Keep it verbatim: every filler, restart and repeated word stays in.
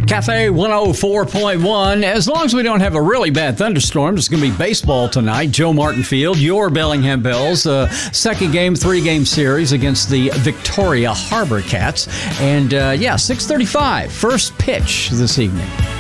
Cafe one oh four point one. As long as we don't have a really bad thunderstorm, it's going to be baseball tonight. Joe Martin Field, your Bellingham Bells. Uh, second game, three-game series against the Victoria Harbor Cats. And, uh, yeah, six thirty-five, first pitch this evening.